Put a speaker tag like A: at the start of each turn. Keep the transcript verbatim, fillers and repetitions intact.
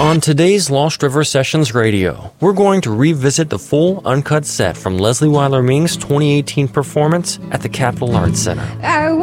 A: On today's Lost River Sessions Radio, we're going to revisit the full uncut set from Leslie Weiler Ming's twenty eighteen performance at the Capitol Arts Center.
B: I